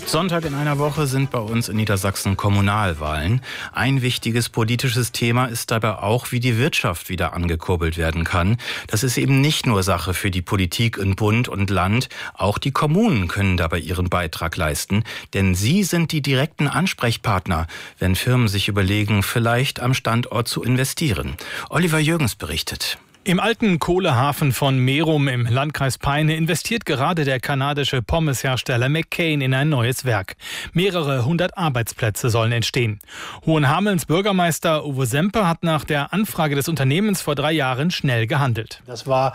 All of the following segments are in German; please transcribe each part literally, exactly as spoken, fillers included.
Sonntag in einer Woche sind bei uns in Niedersachsen Kommunalwahlen. Ein wichtiges politisches Thema ist dabei auch, wie die Wirtschaft wieder angekurbelt werden kann. Das ist eben nicht nur Sache für die Politik in Bund und Land. Auch die Kommunen können dabei ihren Beitrag leisten. Denn sie sind die direkten Ansprechpartner, wenn Firmen sich überlegen, vielleicht am Standort zu investieren. Oliver Jürgens berichtet. Im alten Kohlehafen von Merum im Landkreis Peine investiert gerade der kanadische Pommeshersteller McCain in ein neues Werk. Mehrere hundert Arbeitsplätze sollen entstehen. Hohenhamelns Bürgermeister Uwe Semper hat nach der Anfrage des Unternehmens vor drei Jahren schnell gehandelt. Das war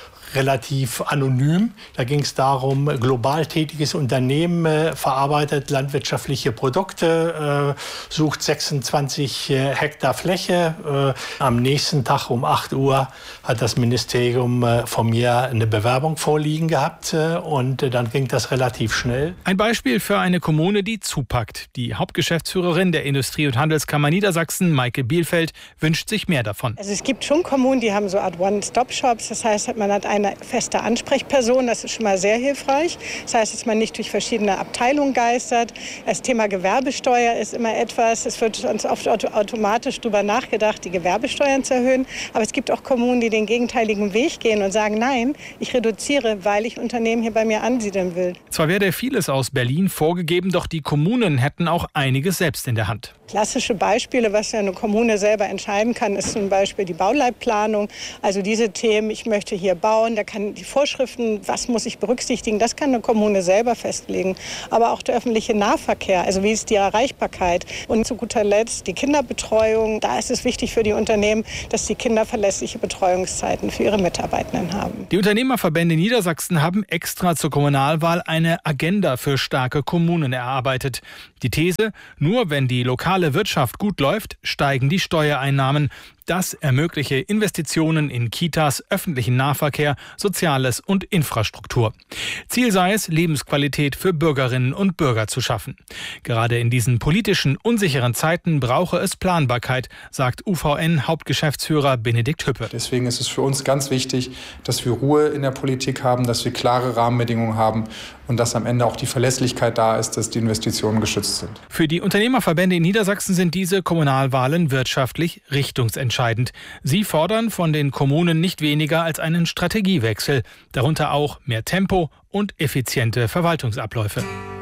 relativ anonym. Da ging es darum, global tätiges Unternehmen äh, verarbeitet landwirtschaftliche Produkte, äh, sucht sechsundzwanzig äh, Hektar Fläche. Äh, am nächsten Tag um acht Uhr hat das Ministerium äh, von mir eine Bewerbung vorliegen gehabt äh, und äh, dann ging das relativ schnell. Ein Beispiel für eine Kommune, die zupackt. Die Hauptgeschäftsführerin der Industrie- und Handelskammer Niedersachsen, Maike Bielfeld, wünscht sich mehr davon. Also es gibt schon Kommunen, die haben so eine Art One-Stop-Shops. Das heißt, man hat eine eine feste Ansprechperson, das ist schon mal sehr hilfreich. Das heißt, dass man nicht durch verschiedene Abteilungen geistert. Das Thema Gewerbesteuer ist immer etwas, es wird uns oft automatisch darüber nachgedacht, die Gewerbesteuern zu erhöhen. Aber es gibt auch Kommunen, die den gegenteiligen Weg gehen und sagen, nein, ich reduziere, weil ich Unternehmen hier bei mir ansiedeln will. Zwar werde vieles aus Berlin vorgegeben, doch die Kommunen hätten auch einiges selbst in der Hand. Klassische Beispiele, was ja eine Kommune selber entscheiden kann, ist zum Beispiel die Bauleitplanung. Also diese Themen, ich möchte hier bauen, da kann die Vorschriften, was muss ich berücksichtigen, das kann eine Kommune selber festlegen. Aber auch der öffentliche Nahverkehr, also wie ist die Erreichbarkeit. Und zu guter Letzt die Kinderbetreuung. Da ist es wichtig für die Unternehmen, dass die Kinder verlässliche Betreuungszeiten für ihre Mitarbeitenden haben. Die Unternehmerverbände Niedersachsen haben extra zur Kommunalwahl eine Agenda für starke Kommunen erarbeitet. Die These, nur wenn die lokale Wirtschaft gut läuft, steigen die Steuereinnahmen. Das ermögliche Investitionen in Kitas, öffentlichen Nahverkehr, Soziales und Infrastruktur. Ziel sei es, Lebensqualität für Bürgerinnen und Bürger zu schaffen. Gerade in diesen politischen, unsicheren Zeiten brauche es Planbarkeit, sagt U V N-Hauptgeschäftsführer Benedikt Hüppe. Deswegen ist es für uns ganz wichtig, dass wir Ruhe in der Politik haben, dass wir klare Rahmenbedingungen haben und dass am Ende auch die Verlässlichkeit da ist, dass die Investitionen geschützt sind. Für die Unternehmerverbände in Niedersachsen sind diese Kommunalwahlen wirtschaftlich richtungsentscheidend. Sie fordern von den Kommunen nicht weniger als einen Strategiewechsel, darunter auch mehr Tempo und effiziente Verwaltungsabläufe.